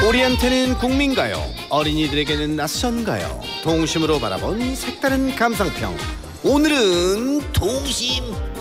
우리한테는 국민가요, 어린이들에게는 낯선가요. 동심으로 바라본 색다른 감상평. 오늘은 동심.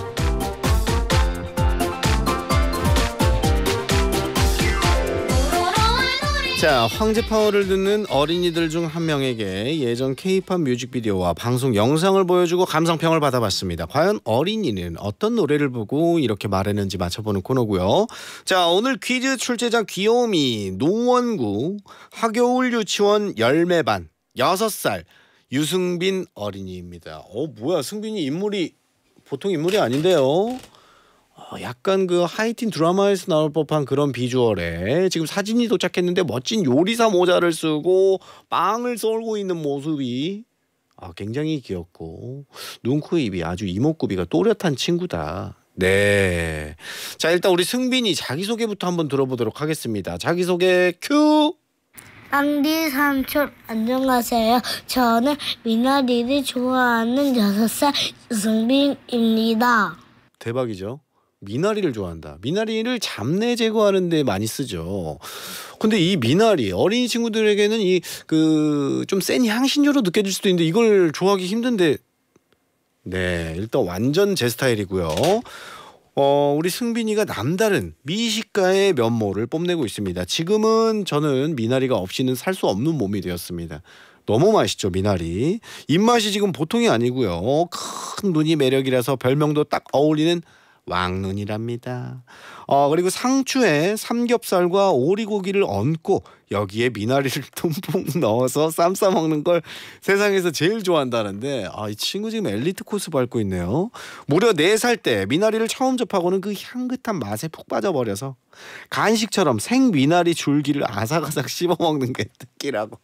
자, 황제파워를 듣는 어린이들 중 한 명에게 예전 K-팝 뮤직비디오와 방송 영상을 보여주고 감상평을 받아봤습니다. 과연 어린이는 어떤 노래를 보고 이렇게 말했는지 맞춰보는 코너고요. 자, 오늘 퀴즈 출제자 귀요미 노원구 하겨울 유치원 열매반 6살 유승빈 어린이입니다. 뭐야, 승빈이 인물이 보통 인물이 아닌데요. 약간 그 하이틴 드라마에서 나올 법한 그런 비주얼에 지금 사진이 도착했는데 멋진 요리사 모자를 쓰고 빵을 썰고 있는 모습이 굉장히 귀엽고 눈, 코, 입이 아주 이목구비가 또렷한 친구다. 네. 자, 일단 우리 승빈이 자기소개부터 한번 들어보도록 하겠습니다. 자기소개 큐! 빵디 삼촌 안녕하세요. 저는 미나리를 좋아하는 6살 유승빈입니다. 대박이죠. 미나리를 좋아한다. 미나리를 잡내 제거하는 데 많이 쓰죠. 근데 이 미나리 어린이 친구들에게는 이 그 좀 센 향신료로 느껴질 수도 있는데 이걸 좋아하기 힘든데, 네, 일단 완전 제 스타일이고요. 우리 승빈이가 남다른 미식가의 면모를 뽐내고 있습니다. 지금은 저는 미나리가 없이는 살 수 없는 몸이 되었습니다. 너무 맛있죠, 미나리. 입맛이 지금 보통이 아니고요. 큰 눈이 매력이라서 별명도 딱 어울리는 왕눈이랍니다. 그리고 상추에 삼겹살과 오리고기를 얹고 여기에 미나리를 듬뿍 넣어서 쌈 싸 먹는 걸 세상에서 제일 좋아한다는데, 이 친구 지금 엘리트 코스 밟고 있네요. 무려 4살 때 미나리를 처음 접하고는 그 향긋한 맛에 푹 빠져버려서 간식처럼 생 미나리 줄기를 아삭아삭 씹어 먹는 게 특기라고.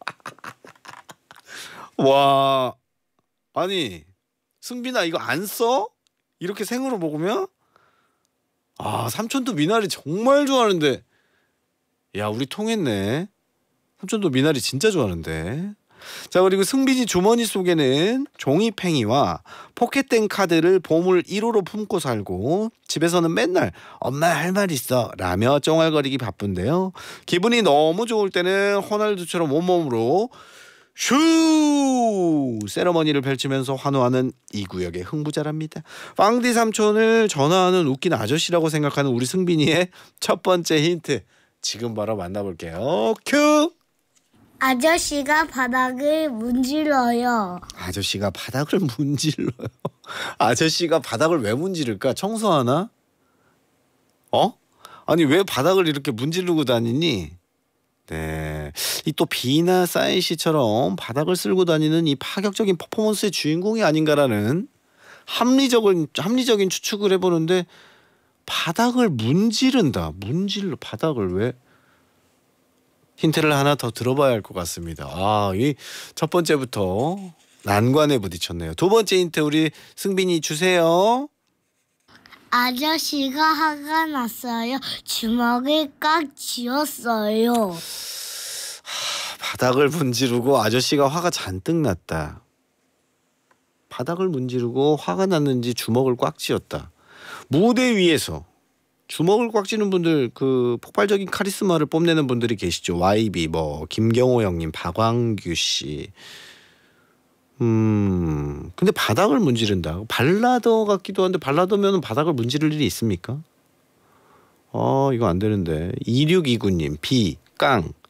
와, 아니 승빈아, 이거 안 써? 이렇게 생으로 먹으면? 삼촌도 미나리 정말 좋아하는데, 야, 우리 통했네. 삼촌도 미나리 진짜 좋아하는데. 자, 그리고 승빈이 주머니 속에는 종이팽이와 포켓땡 카드를 보물 1호로 품고 살고 집에서는 맨날 엄마 할 말 있어 라며 쫑알거리기 바쁜데요. 기분이 너무 좋을 때는 호날두처럼 온몸으로 슈 세러머니를 펼치면서 환호하는 이 구역의 흥부자랍니다. 빵디 삼촌을 전화하는 웃긴 아저씨라고 생각하는 우리 승빈이의 첫 번째 힌트 지금 바로 만나볼게요. 큐! 아저씨가 바닥을 문질러요. 아저씨가 바닥을 문질러요. 아저씨가 바닥을 왜 문지를까? 청소하나? 아니 왜 바닥을 이렇게 문지르고 다니니? 네, 이 또 비나 사인 씨처럼 바닥을 쓸고 다니는 이 파격적인 퍼포먼스의 주인공이 아닌가라는 합리적인 추측을 해보는데, 바닥을 문지른다. 문질러 바닥을 왜? 힌트를 하나 더 들어봐야 할 것 같습니다. 이 첫 번째부터 난관에 부딪혔네요. 두 번째 힌트 우리 승빈이 주세요. 아저씨가 화가 났어요. 주먹을 꽉 쥐었어요. 바닥을 문지르고 아저씨가 화가 잔뜩 났다. 바닥을 문지르고 화가 났는지 주먹을 꽉 쥐었다. 무대 위에서 주먹을 꽉 쥐는 분들, 그 폭발적인 카리스마를 뽐내는 분들이 계시죠. YB, 김경호 형님, 박광규 씨. 근데 바닥을 문지른다. 발라더 같기도 한데, 발라더면 바닥을 문지를 일이 있습니까? 이거 안 되는데. 2629님, 비, 깡,